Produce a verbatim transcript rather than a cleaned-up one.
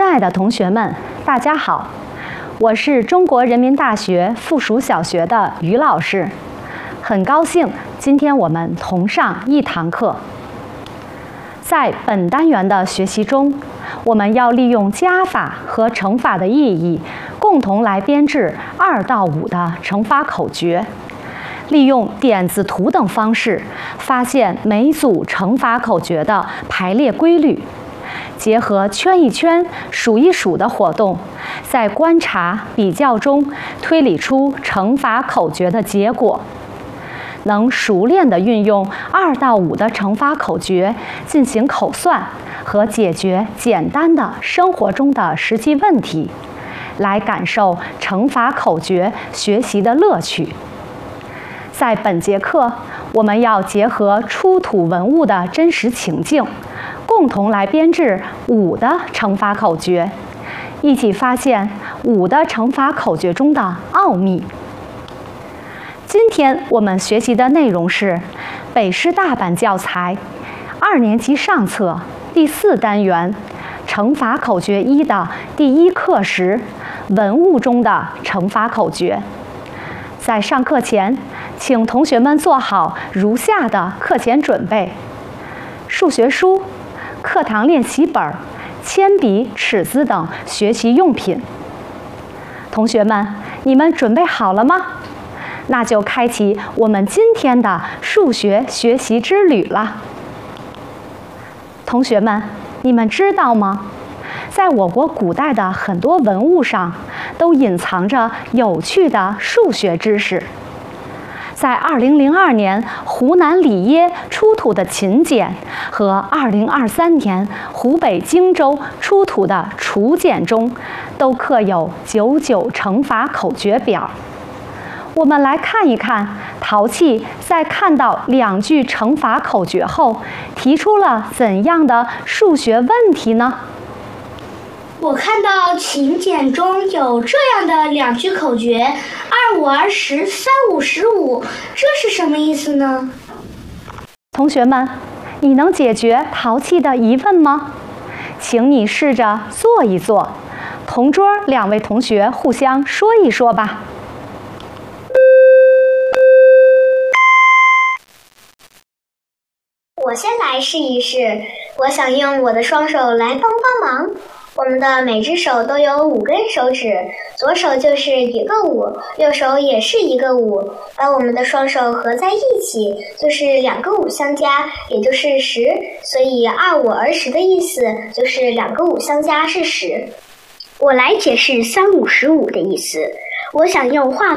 爱的同学们，大家好，我是中国人民大学附属小学的于老师，很高兴今天我们同上一堂课。在本单元的学习中，我们要利用加法和乘法的意义，共同来编制二到五的乘法口诀，利用点字图等方式，发现每组乘法口诀的排列规律。结合圈一圈、数一数的活动，在观察比较中推理出乘法口诀的结果，能熟练地运用二到五的乘法口诀进行口算和解决简单的生活中的实际问题，来感受乘法口诀学习的乐趣。在本节课，我们要结合出土文物的真实情境，共同来编制五的乘法口诀，一起发现五的乘法口诀中的奥秘。今天我们学习的内容是北师大版教材二年级上册第四单元乘法口诀一的第一课时文物中的乘法口诀。在上课前，请同学们做好如下的课前准备：数学书、课堂练习本、铅笔、尺子等学习用品。同学们，你们准备好了吗？那就开启我们今天的数学学习之旅了。同学们，你们知道吗？在我国古代的很多文物上，都隐藏着有趣的数学知识。在二零零二年湖南里耶出土的秦简和二零二三年湖北荆州出土的楚简中，都刻有九九乘法口诀表。我们来看一看陶器在看到两句乘法口诀后，提出了怎样的数学问题呢？ 我看到秦简中有这样的两句口诀：二五二十，三五十五，这是什么意思呢？ 同学们，你能解决陶器的疑问吗？请你试着做一做，同桌两位同学互相说一说吧。 我先来试一试，我想用我的双手来帮帮忙。我们的每只手都有五根手指，左手就是一个五，右手也是一个五。把我们的双手合在一起，就是两个五相加，也就是十。所以二五二十的意思就是两个五相加是十。我来解释三五十五的意思。我想用画